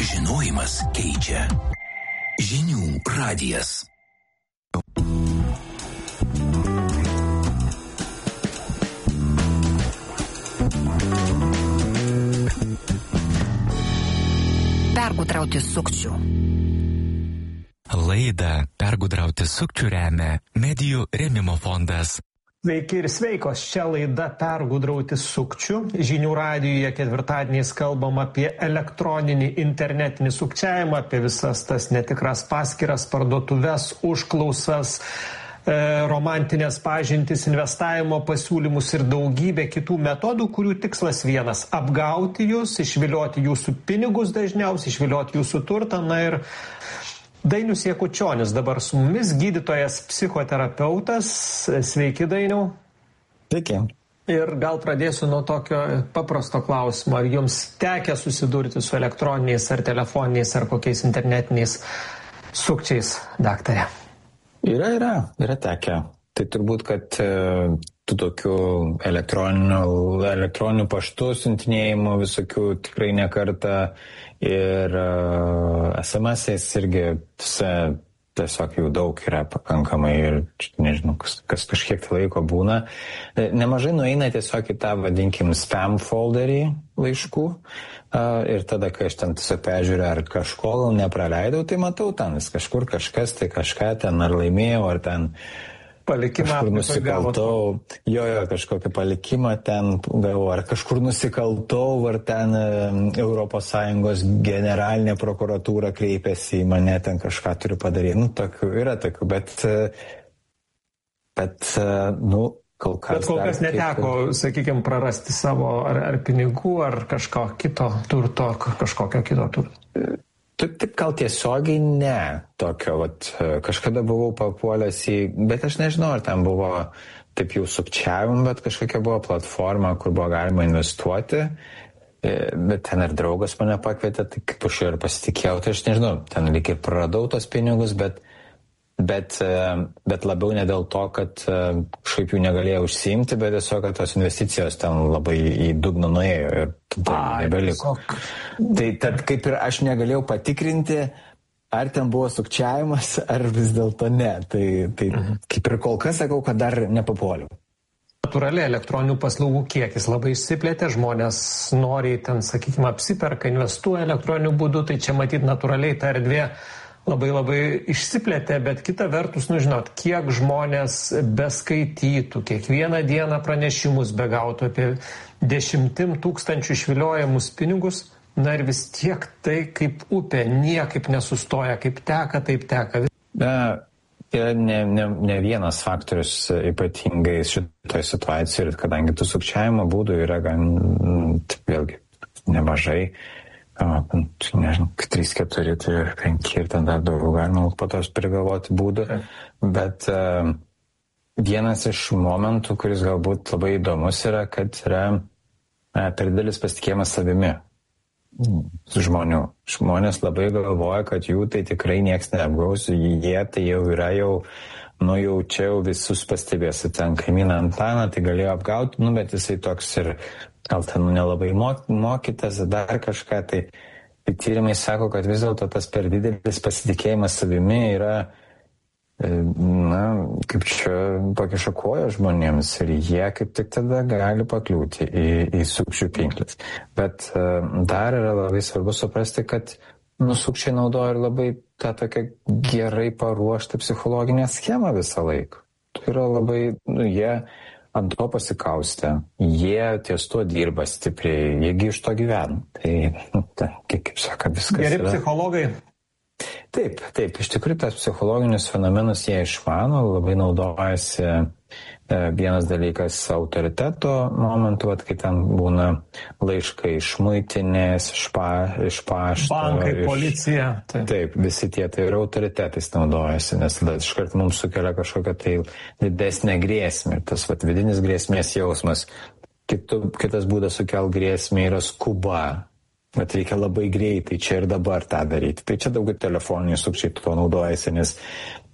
Žinojimas keičia. Žinių radijas. Pergudrauti sukčių. Laidą Pergudrauti sukčių remia Medijų rėmimo fondas. Sveiki ir sveikos, čia laida Pergudrauti sukčių. Žinių radijuje ketvirtadieniais kalbam apie elektroninį internetinį sukčiavimą, apie visas tas netikras paskyras, parduotuves, užklausas, romantinės pažintis, investavimo pasiūlymus ir daugybė kitų metodų, kurių tikslas vienas - apgauti jūs, išvilioti jūsų pinigus dažniausiai, išvilioti jūsų turtą. Na ir Dainius Jakučionis dabar su mumis, gydytojas psichoterapeutas. Sveiki, Dainiau. Sveiki. Ir gal pradėsiu nuo tokio paprasto klausimo. Ar jums tekę susidurti su elektroniniais ar telefoniniais ar kokiais internetiniais sukčiais, daktarė? Yra tekę. Tai turbūt, kad tų tokių elektroninių paštų siuntinėjimų visokių tikrai ne kartą ir SMS-ais irgi tiesiog jų daug yra pakankamai ir nežinau, kas kažkiek laiko būna. Nemažai nueina tiesiog į tą, vadinkim, spam folderį laiškų ir tada, kai aš ten tiesiog peržiūriu, ar kažko gal nepraleidau, tai matau ten, kažkur kažkas, tai kažką ten ar laimėjau, ar ten palikimą kažkur nusikaltau, kažkokį palikimą ten gavau, ar kažkur nusikaltau, ar ten ES generalinė prokuratūra kreipėsi į mane, ten kažką turiu padaryti. Yra tokių, bet kol kas. Bet kol kas neteko, sakykime, prarasti savo ar pinigų, ar kažko kito turto, kažkokio kito turto. Taip gal tiesiogiai ne tokio, kažkada buvau papuolęs bet aš nežinau, ar ten buvo taip jau sukčiavim, bet kažkokia buvo platforma, kur buvo galima investuoti, bet ten ir draugas mane pakvietė, tai kaip aš ir pasitikėjau, tai aš nežinau, ten lyg ir praradau tos pinigus, bet labiau ne dėl to, kad kažkaip jų negalėjau užsiimti, bet tiesiog, kad tos investicijos ten labai į dugną nuėjo ir nebeliko. Tai tad kaip ir aš negalėjau patikrinti, ar ten buvo sukčiavimas, ar vis dėlto ne. Tai kaip ir kol kas sakau, kad dar nepapuoliau. Natūraliai elektroninių paslaugų kiekis labai išsiplėtė, žmonės noriai ten, sakykime, apsiperka, investuoja elektroniniu būdu, tai čia matyt natūraliai ta erdvė labai išsiplėtė, bet kita vertus, žinot, kiek žmonės beskaitytų, kiekvieną dieną pranešimus begautų apie 10 000 išviliojamus pinigus, na ir vis tiek tai kaip upė niekaip nesustoja, kaip teka, taip teka. Ne vienas faktorius ypatingai šitoje situacijoje, ir kadangi tų sukčiavimo būdų yra gan, vėlgi, nemažai, nežinau, 3, 4, 5 ir ten dar daugiau galima po tos prigalvoti būdų, bet vienas iš momentų, kuris galbūt labai įdomus yra, kad yra per didelis pasitikėjimas savimi žmonių. Žmonės labai galvoja, kad jų tai tikrai nieks neapgaus, jie tai jau yra jau čia jau visus pastebėsi, ten kaimyną Antaną, tai galėjo apgauti, bet jisai toks ir gal ten nelabai mokytas, dar kažką, tai tyrimai sako, kad vis dėlto tas per didelis pasitikėjimas savimi yra, kaip čia pakiša koją žmonėms ir jie kaip tik tada gali pakliūti į sukčių pinkles. Bet dar yra labai svarbu suprasti, kad sukčiai naudoja ir labai tą tokią gerai paruoštą psichologinę schemą visą laiką. Tai yra labai, jie ant to pasikaustę, jie ties to dirba stipriai, jiegi iš to gyvena. Tai kaip sako, viskas Geri yra. Psichologai? Taip, iš tikrųjų tas psichologinius fenomenus jie išmano, labai naudojasi vienas dalykas autoriteto momentu, kai ten būna laiškai iš muitinės, iš pašto. Bankai, policija. Taip, visi tie tai yra autoritetais naudojasi, nes tada iškart mums sukelia kažkokią tai didesnę grėsmę. Ir tas vidinis grėsmės jausmas. Kitas būdas sukel grėsmę yra skuba. Bet reikia labai greitai čia ir dabar tą daryti. Tai čia daugiau telefoniniai sukčiai to naudojasi, nes